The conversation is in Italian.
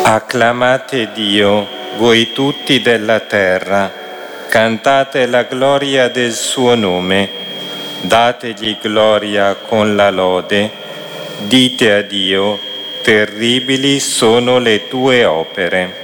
Acclamate Dio, voi tutti della terra, cantate la gloria del suo nome, dategli gloria con la lode, dite a Dio, terribili sono le tue opere.